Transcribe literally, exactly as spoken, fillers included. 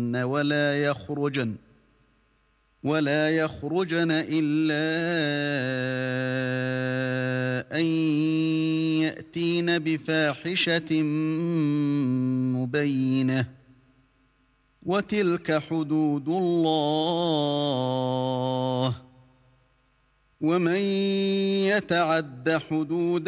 ولا يخرجن ولا يخرجن إلا أن يأتين بفاحشة مبينة وتلك حدود الله ومن يتعد حدود